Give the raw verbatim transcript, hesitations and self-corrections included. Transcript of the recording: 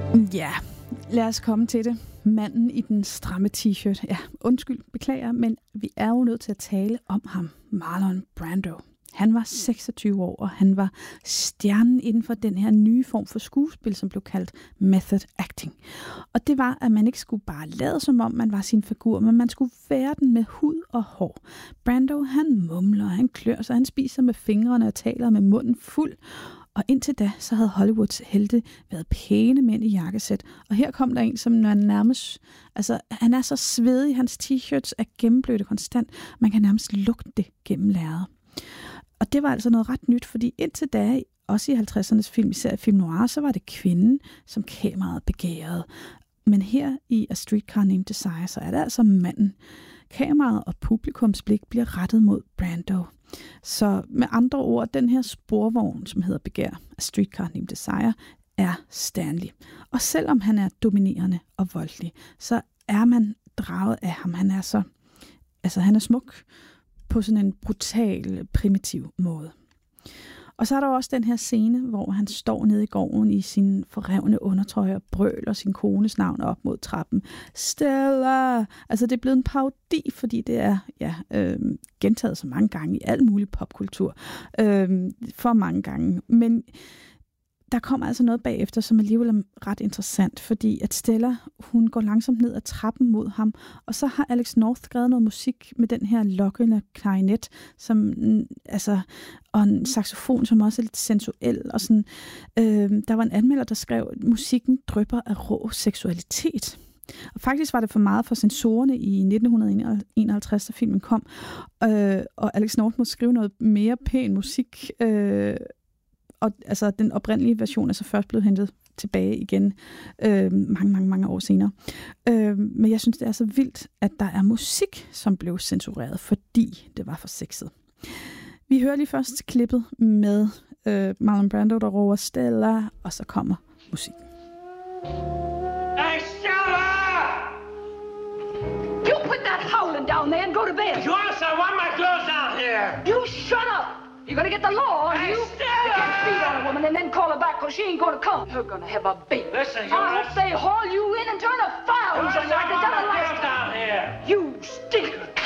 Ja, lad os komme til det. Manden i den stramme t-shirt. Ja, undskyld, beklager, men vi er jo nødt til at tale om ham, Marlon Brando. Han var seksogtyve år, og han var stjernen inden for den her nye form for skuespil, som blev kaldt method acting. Og det var, at man ikke skulle bare lade som om, man var sin figur, men man skulle være den med hud og hår. Brando, han mumler, han klør sig, han spiser med fingrene og taler med munden fuld. Og indtil da, så havde Hollywoods helte været pæne mænd i jakkesæt. Og her kom der en, som nærmest... Altså, han er så svedig, hans t-shirts er gennemblødte konstant. Man kan nærmest lugte det gennem lærredet. Og det var altså noget ret nyt, fordi indtil da, også i halvtredsernes film, især film noir, så var det kvinden, som kameraet begærede. Men her i A Streetcar Named Desire, så er det altså manden. Kameraet og publikums blik bliver rettet mod Brando. Så med andre ord, den her sporvogn, som hedder Begær, A Streetcar Named Desire, er Stanley. Og selvom han er dominerende og voldelig, så er man draget af ham. Han er så, altså han er smuk på sådan en brutal, primitiv måde. Og så er der også den her scene, hvor han står nede i gården i sin forrevne undertrøje og brøler sin kones navn op mod trappen. Stella! Altså det er blevet en parodi, fordi det er ja, øh, gentaget så mange gange i al mulig popkultur. Øh, for mange gange. Men der kommer altså noget bagefter, som alligevel er ret interessant, fordi at Stella, hun går langsomt ned ad trappen mod ham, og så har Alex North skrevet noget musik med den her lokkende klarinet, som, altså, og en saxofon, som også er lidt sensuel, og sådan. Øh, der var en anmelder, der skrev, at musikken drypper af rå seksualitet. Og faktisk var det for meget for censorerne i nitten enoghalvtreds, da filmen kom, øh, og Alex North må skrive noget mere pæn musik, øh, og altså, den oprindelige version er så først blevet hentet tilbage igen øh, mange, mange, mange år senere. Øh, men jeg synes, det er så vildt, at der er musik, som blev censureret, fordi det var for sexet. Vi hører lige først klippet med øh, Marlon Brando, der råber Stella, og så kommer musikken. Hey, Stella! You put that howling down there and go to bed. Sure, sir. Why my clothes down here? You shut up. You're gonna get the law on Hey, you. Stella! You can't beat on a woman and then call her back because she ain't gonna come. You're gonna have a baby. Listen, you're I hope right. they haul you in and turn a fire on Sure, you sir. like they Why done my the last clothes time. down here? You stinker.